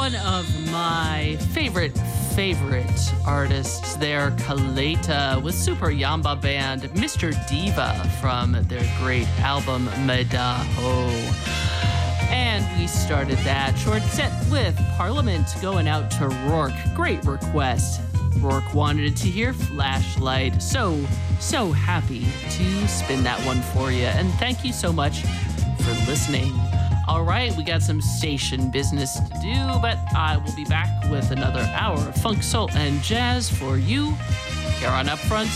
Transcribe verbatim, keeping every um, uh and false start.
one of my favorite, favorite artists there, Kaleta, with Super Yamba Band, Mister Diva from their great album, Medaho. And we started that short set with Parliament going out to Rourke. Great request. Rourke wanted to hear Flashlight. So, so happy to spin that one for you. And thank you so much for listening. All right, we got some station business to do, but I will be back with another hour of funk, soul, and jazz for you here on Upfront